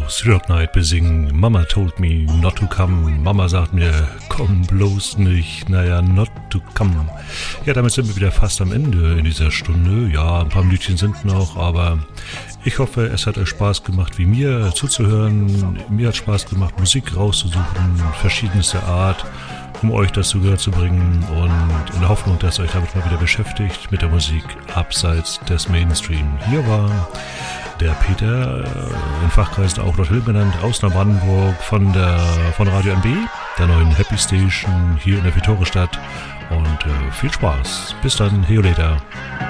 Silver Night besingen. Mama told me not to come. Mama sagt mir, komm bloß nicht. Naja, not to come. Ja, damit sind wir wieder fast am Ende in dieser Stunde. Ja, ein paar Minütchen sind noch, aber ich hoffe, es hat euch Spaß gemacht, wie mir zuzuhören. Mir hat Spaß gemacht, Musik rauszusuchen, verschiedenste Art, um euch dazu gehört zu bringen und in der Hoffnung, dass euch damit mal wieder beschäftigt mit der Musik abseits des Mainstream. Hier war der Peter, in Fachkreisen auch Lord Hill genannt, aus Neubrandenburg von Radio NB, der neuen Happy Station hier in der Vittoria-Stadt und viel Spaß. Bis dann, heyo later.